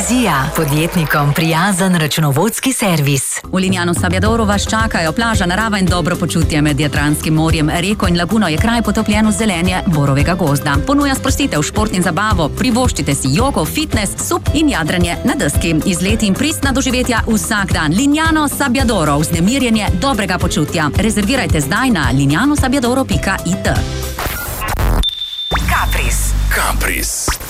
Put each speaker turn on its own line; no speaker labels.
Vizija, podjetnikom prijazen računovodski servis.
V Lignano Sabbiadoru vas čakajo plaža, narava in dobro počutje med Jadranskim morjem. Reko in laguno je kraj potopljen v zelenje borovega gozda. Ponuja sprostitev, šport in zabavo, privoščite si jogo, fitness, sup in jadranje na deski. Izleti in pristna doživetja vsak dan. Lignano Sabbiadoro, vznemirjenje dobrega počutja. Rezervirajte zdaj na lignanoSabbiadoro.it.
Caprice.
Caprice.